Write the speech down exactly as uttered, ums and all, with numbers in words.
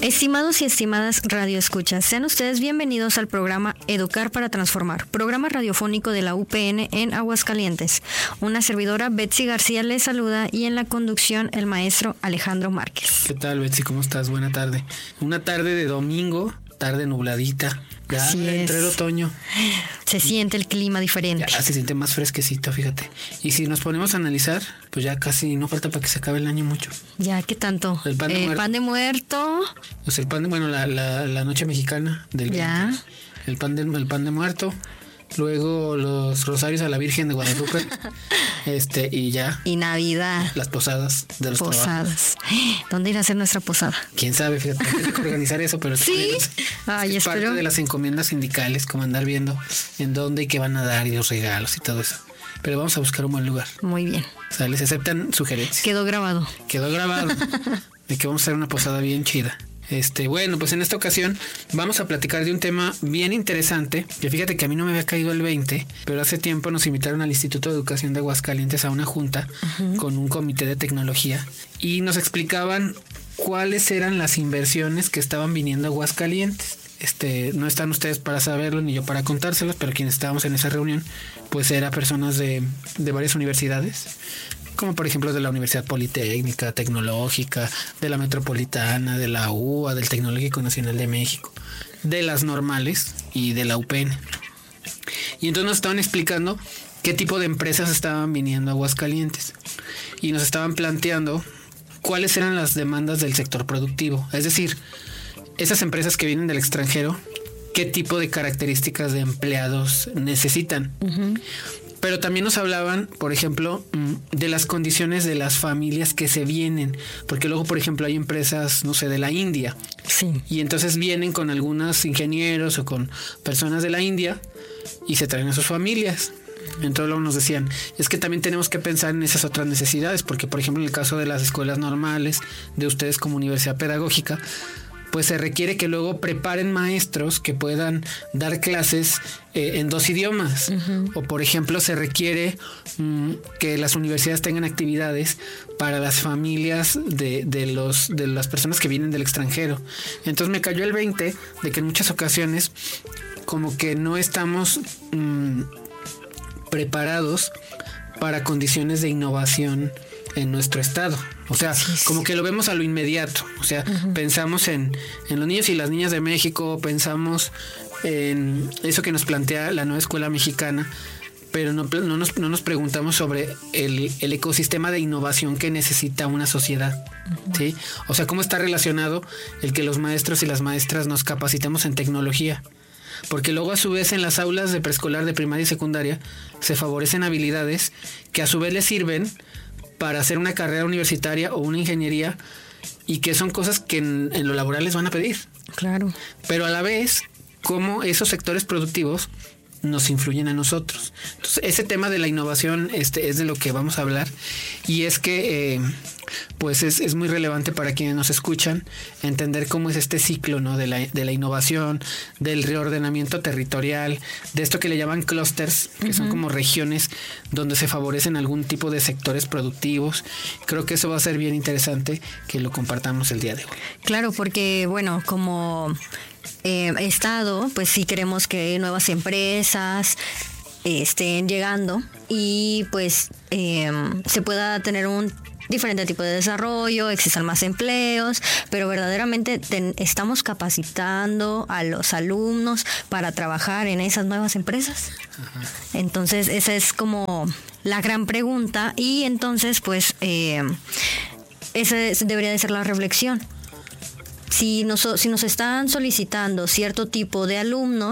Estimados y estimadas radioescuchas, sean ustedes bienvenidos al programa Educar para Transformar, programa radiofónico de la U P N en Aguascalientes. Una servidora, Betsy García, les saluda y en la conducción el maestro Alejandro Márquez. ¿Qué tal, Betsy? ¿Cómo estás? Buena tarde. Una tarde de domingo, tarde nubladita. Ya Así entró es. el otoño. Se siente el clima diferente. Ya se siente más fresquecito, fíjate. Y si nos ponemos a analizar, pues ya casi no falta para que se acabe el año mucho. Ya, ¿qué tanto? El pan de Eh, muerto. pan de muerto. Pues el pan de, bueno, la, la, la noche mexicana del Ya. veinte. El pan de, el pan de muerto. Luego los rosarios a la Virgen de Guadalupe. este, y ya. Y Navidad. Las posadas de los trabajos. Posadas. ¿Dónde ir a hacer nuestra posada? Quién sabe, fíjate, hay que organizar eso, pero Sí. Ay, es parte espero. de las encomiendas sindicales, como andar viendo en dónde y qué van a dar y los regalos y todo eso. Pero vamos a buscar un buen lugar. Muy bien. O sea, les aceptan sugerencias. Quedó grabado. Quedó grabado de que vamos a hacer una posada bien chida. Este, bueno, pues en esta ocasión vamos a platicar de un tema bien interesante, que fíjate que a mí no me había caído el veinte, pero hace tiempo nos invitaron al Instituto de Educación de Aguascalientes a una junta uh-huh. con un comité de tecnología y nos explicaban cuáles eran las inversiones que estaban viniendo a Aguascalientes. Este, no están ustedes para saberlo ni yo para contárselos, pero quienes estábamos en esa reunión, pues eran personas de, de varias universidades, como por ejemplo de la Universidad Politécnica, Tecnológica, de la Metropolitana, de la U A, del Tecnológico Nacional de México, de las normales y de la U P N. Y entonces nos estaban explicando qué tipo de empresas estaban viniendo a Aguascalientes y nos estaban planteando cuáles eran las demandas del sector productivo, es decir, esas empresas que vienen del extranjero, qué tipo de características de empleados necesitan. Uh-huh. Pero también nos hablaban, por ejemplo, de las condiciones de las familias que se vienen, porque luego, por ejemplo, hay empresas, no sé, de la India. Sí. Y entonces vienen con algunos ingenieros o con personas de la India y se traen a sus familias. Entonces luego nos decían, es que también tenemos que pensar en esas otras necesidades, porque por ejemplo en el caso de las escuelas normales, de ustedes como universidad pedagógica, pues se requiere que luego preparen maestros que puedan dar clases eh, en dos idiomas. Uh-huh. O por ejemplo se requiere um, que las universidades tengan actividades para las familias de, de, los, de las personas que vienen del extranjero. Entonces me cayó el veinte de que en muchas ocasiones como que no estamos um, preparados para condiciones de innovación en nuestro estado. O sea, sí, sí. como que lo vemos a lo inmediato. O sea, uh-huh. pensamos en, en los niños y las niñas de México, pensamos en eso que nos plantea la nueva escuela mexicana, pero no, no, nos, no nos preguntamos sobre el, el ecosistema de innovación que necesita una sociedad. Uh-huh. ¿Sí? O sea, cómo está relacionado el que los maestros y las maestras nos capacitemos en tecnología. Porque luego a su vez en las aulas de preescolar, de primaria y secundaria se favorecen habilidades que a su vez les sirven para hacer una carrera universitaria o una ingeniería y que son cosas que en, en lo laboral les van a pedir. Claro. Pero a la vez, cómo esos sectores productivos nos influyen a nosotros. Entonces, ese tema de la innovación este, es de lo que vamos a hablar y es que eh, pues es, es muy relevante para quienes nos escuchan entender cómo es este ciclo, ¿no? de, la, de la innovación, del reordenamiento territorial, de esto que le llaman clústeres, que uh-huh. son como regiones donde se favorecen algún tipo de sectores productivos. Creo que eso va a ser bien interesante que lo compartamos el día de hoy. Claro, porque bueno, como Eh, Estado, pues sí queremos que nuevas empresas eh, estén llegando y pues eh, se pueda tener un diferente tipo de desarrollo, existan más empleos, pero verdaderamente ten, estamos capacitando a los alumnos para trabajar en esas nuevas empresas. Ajá. Entonces esa es como la gran pregunta y entonces pues eh, esa debería de ser la reflexión. Si nos, si nos están solicitando cierto tipo de alumnos,